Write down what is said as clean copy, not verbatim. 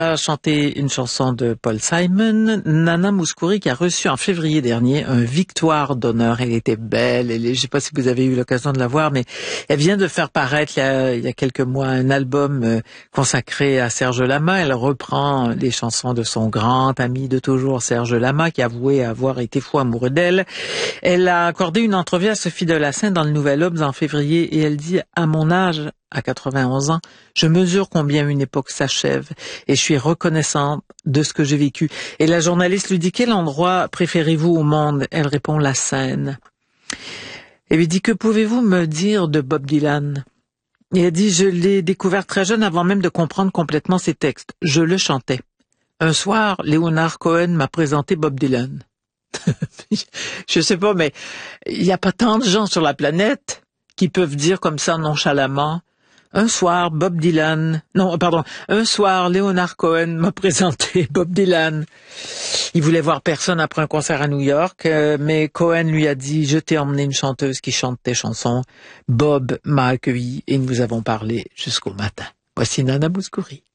A chanté une chanson de Paul Simon, Nana Mouskouri, qui a reçu en février dernier un victoire d'honneur. Elle était belle, je ne sais pas si vous avez eu l'occasion de la voir, mais elle vient de faire paraître il y a quelques mois un album consacré à Serge Lama. Elle reprend les chansons de son grand ami de toujours, Serge Lama, qui a avoué avoir été fou amoureux d'elle. Elle a accordé une entrevue à Sophie Delassin dans le Nouvel Obs en février et elle dit « À mon âge, à 91 ans, je mesure combien une époque s'achève et je suis reconnaissante de ce que j'ai vécu. » Et la journaliste lui dit « Quel endroit préférez-vous au monde ?» Elle répond « La Seine. » Elle lui dit « Que pouvez-vous me dire de Bob Dylan ?» Et elle dit « Je l'ai découvert très jeune avant même de comprendre complètement ses textes. Je le chantais. Un soir, Leonard Cohen m'a présenté Bob Dylan. » Je sais pas, mais il n'y a pas tant de gens sur la planète qui peuvent dire comme ça nonchalamment un soir, un soir, Leonard Cohen m'a présenté Bob Dylan. Il voulait voir personne après un concert à New York, mais Cohen lui a dit « Je t'ai emmené une chanteuse qui chante tes chansons. » Bob m'a accueilli et nous avons parlé jusqu'au matin. Voici Nana Mouskouri.